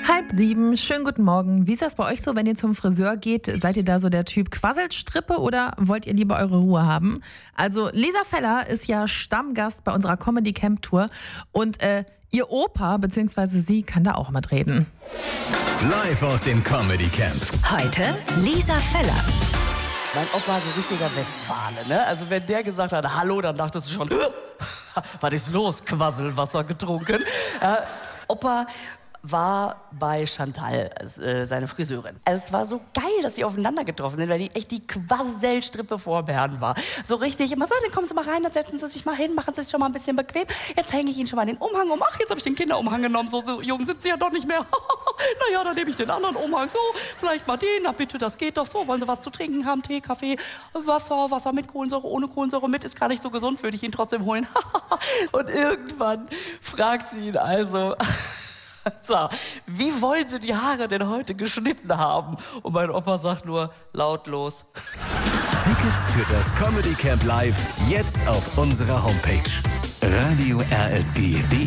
6:30, schönen guten Morgen. Wie ist das bei euch so, wenn ihr zum Friseur geht? Seid ihr da so der Typ Quasselstrippe oder wollt ihr lieber eure Ruhe haben? Also Lisa Feller ist ja Stammgast bei unserer Comedy Camp Tour und ihr Opa bzw. sie kann da auch mitreden. Live aus dem Comedy Camp. Heute Lisa Feller. Mein Opa so richtiger Westfale, ne? Also wenn der gesagt hat, hallo, dann dachtest du schon, was ist los? Quasselwasser getrunken. Opa war bei Chantal, seine Friseurin. Es war so geil, dass sie aufeinander getroffen sind, weil die echt die Quasselstrippe vor dem Herrn war. So richtig immer so, dann kommen Sie mal rein, dann setzen Sie sich mal hin, machen Sie sich schon mal ein bisschen bequem. Jetzt hänge ich Ihnen schon mal den Umhang um. Ach, jetzt habe ich den Kinderumhang genommen. So jung sind Sie ja doch nicht mehr. Naja, dann nehme ich den anderen Umhang. So, vielleicht mal den. Na bitte, das geht doch so. Wollen Sie was zu trinken haben? Tee, Kaffee, Wasser mit Kohlensäure, ohne Kohlensäure mit. Ist gar nicht so gesund, würde ich ihn trotzdem holen. Und irgendwann fragt sie ihn also... So, wie wollen Sie die Haare denn heute geschnitten haben? Und mein Opa sagt nur lautlos. Tickets für das Comedy Camp Live jetzt auf unserer Homepage. Radio RSG.de